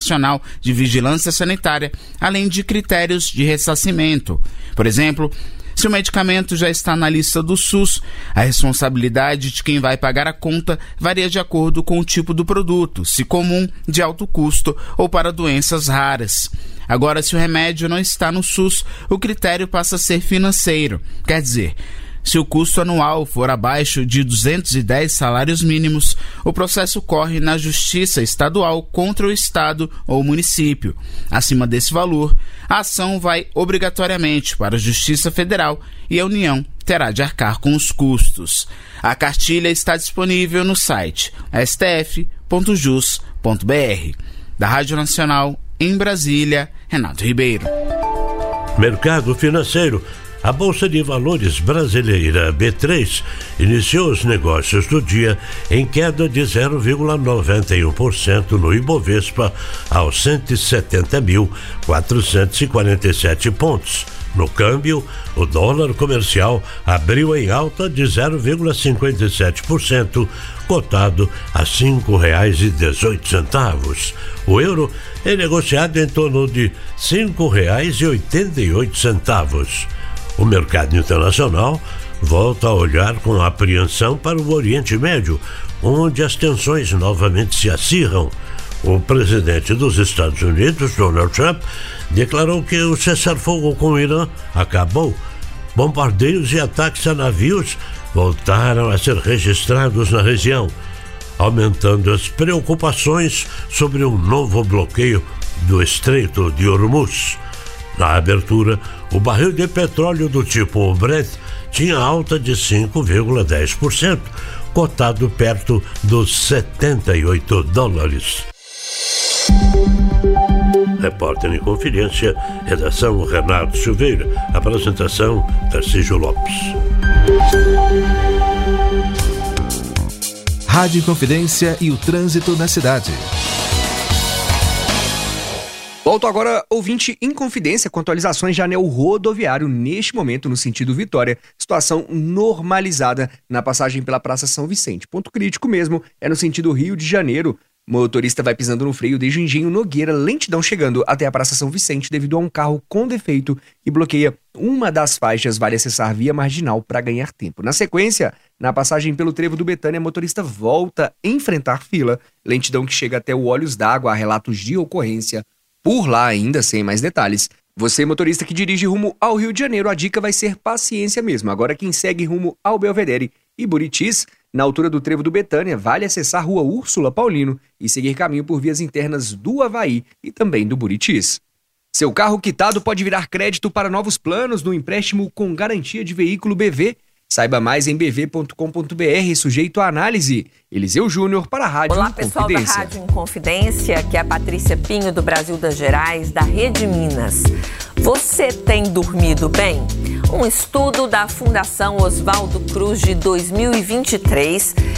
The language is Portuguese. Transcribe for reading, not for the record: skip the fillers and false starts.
Nacional de Vigilância Sanitária, além de critérios de ressarcimento. Por exemplo, se o medicamento já está na lista do SUS, a responsabilidade de quem vai pagar a conta varia de acordo com o tipo do produto, se comum, de alto custo ou para doenças raras. Agora, se o remédio não está no SUS, o critério passa a ser financeiro. Quer dizer, se o custo anual for abaixo de 210 salários mínimos, o processo corre na Justiça Estadual contra o Estado ou município. Acima desse valor, a ação vai obrigatoriamente para a Justiça Federal e a União terá de arcar com os custos. A cartilha está disponível no site stf.jus.br. Da Rádio Nacional, em Brasília, Renato Ribeiro. Mercado financeiro. A Bolsa de Valores brasileira B3 iniciou os negócios do dia em queda de 0,91% no Ibovespa aos 170.447 pontos. No câmbio, o dólar comercial abriu em alta de 0,57%, cotado a R$ 5,18. O euro é negociado em torno de R$ 5,88. O mercado internacional volta a olhar com apreensão para o Oriente Médio, onde as tensões novamente se acirram. O presidente dos Estados Unidos, Donald Trump, declarou que o cessar-fogo com o Irã acabou. Bombardeios e ataques a navios voltaram a ser registrados na região, aumentando as preocupações sobre um novo bloqueio do Estreito de Hormuz. Na abertura, o barril de petróleo do tipo Brent tinha alta de 5,10%, cotado perto dos $78. Repórter em Confidência, redação Renato Silveira, apresentação Tarcísio Lopes. Rádio Confidência e o trânsito na cidade. Volto agora, ouvinte, em Confidência, com atualizações de anel rodoviário neste momento no sentido Vitória. Situação normalizada na passagem pela Praça São Vicente. Ponto crítico mesmo é no sentido Rio de Janeiro. O motorista vai pisando no freio desde o Engenho Nogueira, lentidão chegando até a Praça São Vicente devido a um carro com defeito que bloqueia uma das faixas, vale acessar via marginal para ganhar tempo. Na sequência, na passagem pelo Trevo do Betânia, a motorista volta a enfrentar fila, lentidão que chega até o Olhos d'Água, há relatos de ocorrência por lá ainda, sem mais detalhes. Você, motorista que dirige rumo ao Rio de Janeiro, a dica vai ser paciência mesmo. Agora, quem segue rumo ao Belvedere e Buritis, na altura do Trevo do Betânia, vale acessar a Rua Úrsula Paulino e seguir caminho por vias internas do Avaí e também do Buritis. Seu carro quitado pode virar crédito para novos planos no empréstimo com garantia de veículo BV. Saiba mais em bv.com.br, sujeito à análise. Eliseu Júnior para a Rádio Olá, pessoal da Rádio Inconfidência, que é a Patrícia Pinho do Brasil das Gerais, da Rede Minas. Você tem dormido bem? Um estudo da Fundação Oswaldo Cruz de 2023